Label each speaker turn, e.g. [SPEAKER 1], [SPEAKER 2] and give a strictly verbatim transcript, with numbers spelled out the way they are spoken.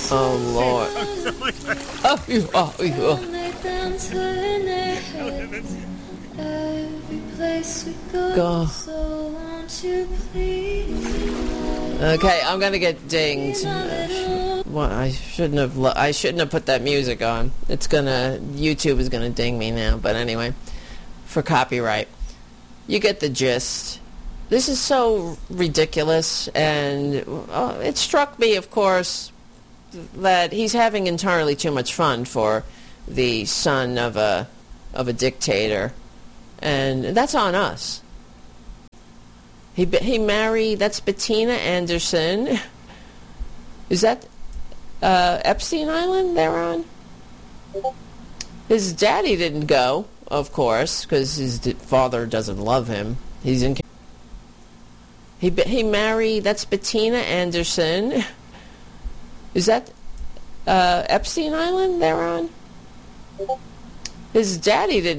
[SPEAKER 1] Oh, Lord. Oh, you, oh, you. Oh. Go. Okay, I'm gonna get dinged. Well, I shouldn't have. Lo- I shouldn't have put that music on. It's gonna. YouTube is gonna ding me now. But anyway, for copyright, you get the gist. This is so ridiculous, and uh, it struck me, of course, that he's having entirely too much fun for the son of a of a dictator, and that's on us. He he married. That's Bettina Anderson. Is that uh, Epstein Island they're on? His daddy didn't go, of course, because his d- father doesn't love him. He's in. He he married. That's Bettina Anderson. Is that uh, Epstein Island they're on? His daddy didn't.